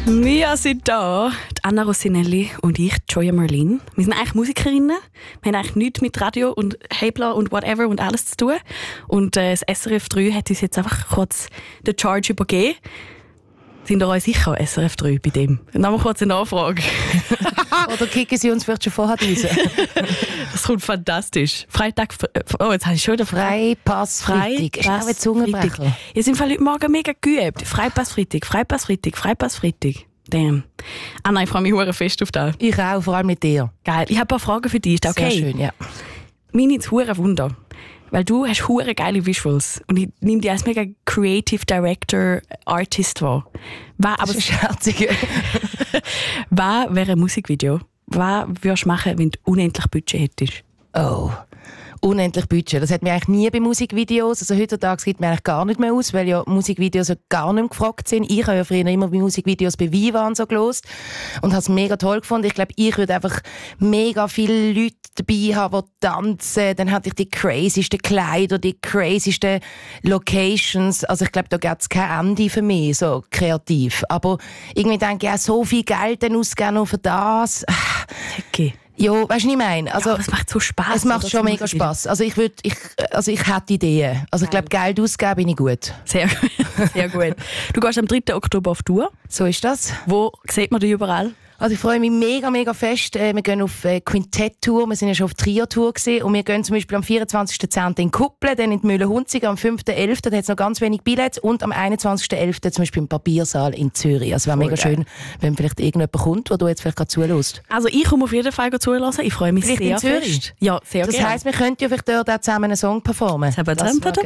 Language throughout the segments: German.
Wir sind da, die Anna Rossinelli und ich, Joya Merlin. Wir sind eigentlich Musikerinnen. Wir haben eigentlich nichts mit Radio und Hebler und whatever und alles zu tun. Und das SRF 3 hat uns jetzt einfach kurz den Charge übergeben. Sind ihr euch sicher, SRF 3 bei dem? Dann haben wir kurz eine Nachfrage. Oder kicken sie uns vielleicht schon vorher raus? Das kommt fantastisch. Freitag, oh, jetzt habe ich schon wieder Freipass Freitag. Ist auch ein Zungenbrecher. Ihr sind heute Morgen mega geübt. Freipass Freitag, Freipass Freitag, Freipass Freitag. Damn. Anna, ich freue mich sehr fest auf das. Ich auch, vor allem mit dir. Geil. Ich habe ein paar Fragen für dich. Ist das okay? Sehr schön, ja. Meine ist hure Wunder. Weil du hast hure geile Visuals. Und ich nehme dich als mega Creative Director Artist wahr. Das ist scherzig. Was wäre ein Musikvideo? Was würdest du machen, wenn du unendlich Budget hättest? Oh, unendlich Budget. Das hat mir eigentlich nie bei Musikvideos. Also heutzutage geht mir eigentlich gar nicht mehr aus, weil ja Musikvideos ja gar nicht mehr gefragt sind. Ich habe ja früher immer bei Musikvideos bei Viva und so gehört und habe es mega toll gefunden. Ich glaube, ich würde einfach mega viele Leute dabei haben, die tanzen. Dann hatte ich die crazysten Kleider, die crazysten Locations. Also ich glaube, da gibt es kein Ende für mich, so kreativ. Aber irgendwie denke ich, ja, so viel Geld dann ausgeben nur für das. Okay. Ja, weißt du, was ich meine? Also, ja, es macht so Spass. Es macht schon mega Spass. Also ich hätte Ideen. Also ich glaube, Geld ausgeben bin ich gut. Sehr, sehr gut. Du gehst am 3. Oktober auf Tour. So ist das. Wo sieht man dich überall? Also ich freue mich mega, mega fest. Wir gehen auf Quintett-Tour, wir sind ja schon auf Trio-Tour gewesen. Und wir gehen zum Beispiel am 24.10. in Kuppel, dann in die Mühle-Hunziger, am 5.11. da hat es noch ganz wenig Billets und am 21.11. zum Beispiel im Papiersaal in Zürich. Also wäre mega schön, wenn vielleicht irgendjemand kommt, der du jetzt vielleicht gerade zuhörst. Also ich komme auf jeden Fall zuhören. Ich freue mich vielleicht sehr in Zürich? fest. Ja, sehr das gerne. heisst, wir könnten ja vielleicht dort auch zusammen einen Song performen. Auf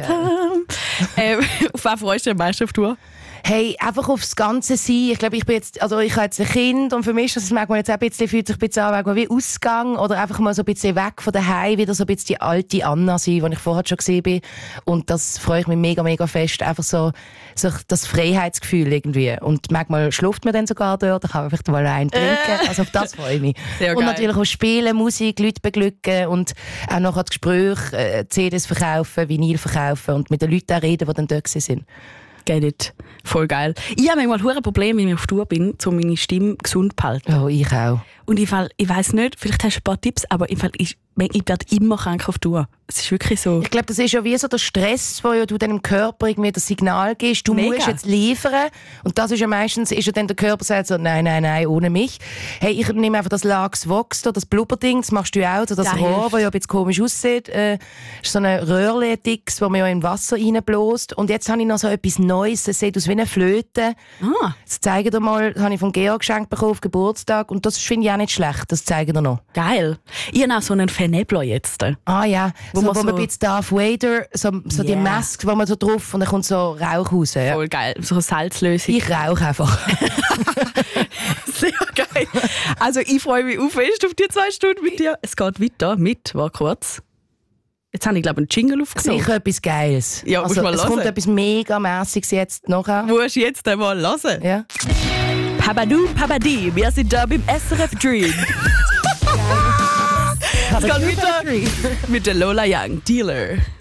was freust du am meisten auf Tour? Hey, einfach aufs Ganze sein. Ich glaube, ich habe jetzt ein Kind und für mich ist das manchmal jetzt auch ein bisschen, fühlt sich ein bisschen an wie Ausgang oder einfach mal so ein bisschen weg von daheim, wieder so ein bisschen die alte Anna sein, die ich vorher schon gesehen bin. Und das freue ich mich mega, mega fest. Einfach so das Freiheitsgefühl irgendwie. Und manchmal schläft man dann sogar dort, da kann man vielleicht mal rein trinken. Also auf das freue ich mich. Sehr und geil. natürlich auch Spielen, Musik, Leute beglücken und auch nachher das Gespräch, CDs verkaufen, Vinyl verkaufen und mit den Leuten auch reden, die dann dort sind. Get it. Voll geil. Ich habe manchmal ein Problem, wenn ich auf Tour bin, um meine Stimme gesund zu halten. Oh, ich auch. Und ich weiss nicht, vielleicht hast du ein paar Tipps, aber ich werde immer krank auf Tour. Es ist wirklich so. Ich glaube, das ist ja wie so der Stress, wo ja du deinem Körper irgendwie das Signal gibst, du musst jetzt liefern. Und das ist ja meistens, ist ja dann der Körper sagt so, nein, ohne mich. Hey, ich nehme einfach das Lux Vox, das Blubberding, das machst du ja auch, das Rohr, das ja ein bisschen komisch aussieht, ist so ein Röhrle-Dix, das man ja in Wasser reinbläst. Und jetzt habe ich noch so etwas Neues, das sieht aus wie eine Flöte. Das zeige dir mal, das habe ich von Georg geschenkt bekommen auf Geburtstag. Und das finde ich auch nicht schlecht, das zeige dir noch. Geil. Ich habe auch so einen Vernebler jetzt. Ah ja, wo man ein bisschen Darth Vader, so die Maske, wo man so drauf und dann kommt so Rauch raus. Ja. Voll geil, so eine Salzlösung. Ich rauche einfach. Sehr geil. Also ich freue mich fest auf die 2 Stunden mit dir. Es geht weiter mit, war kurz. Jetzt habe ich, glaube ich, einen Jingle aufgenommen. Sicher etwas Geiles. Ja, also, mal es kommt etwas mega Mässiges jetzt nachher. Musst du jetzt einmal hören. Ja. Pabadoo, Pabadi, wir sind da beim SRF Dream. Es geht weiter mit der Lola Young, Dealer.